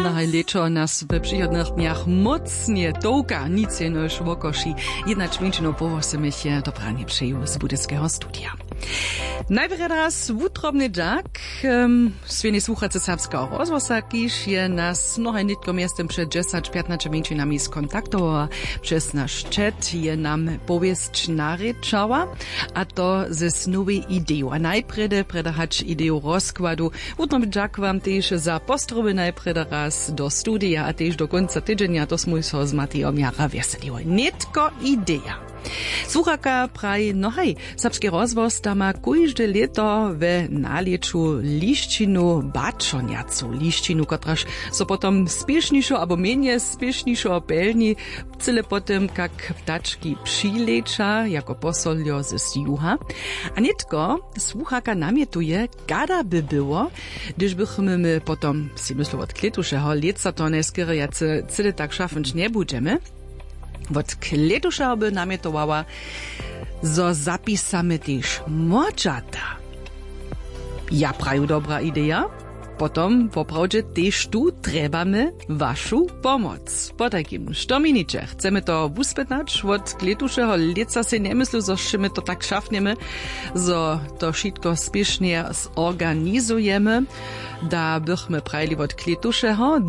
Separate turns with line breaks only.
nahaj leczo nas w przychodnych dniach mocnie tołka, nic jenoż w okoši. Jednak minčinou połosimy się do pranie przeju z budyckiego studia. Najpierw raz wutrobny dżak, swienie słuchacze serbskiego rozwosa, kiż je nas nohaj nitko miastem przed 10-15 minčinami skontaktovala przez nasz chat, je nam powiesć naryczała, a to ze snowej ideą. A najpierw predahać ideą rozkładu. Wutrobny dżak wam też za postroby najpierw raz do studia, a też do końca tydzienia, to smój so z Matejom jara weseliło. Nitko idea. Słuchaka praj, no hej, serbski rozwoz da ma kujžde leto we nalieču liščinu bačonjacu. Liščinu, kotraž so potom spiešnišo, abo menje spiešnišo opelni, cyle potem, kak ptački přileča, jako posoljo z juha. A nitko, słuchaka namietuje, gada by było, gdyż bychmy my potom, si myslu od kletušeho leca to neskryjace, cyle tak szafenč nie budeme. Od kletuša by namietowała, zo zapisamy też młodzata. Ja praju dobra idea. Potom poprawdzie też tu trebamy waszu pomoc. Po takim sztominicze chcemy to wuspytać od kletušeho leca se nie myslu, że my to tak szafniemy, zo to wszystko spiesznie zorganizujemy, da bychmy prajli od kletušeho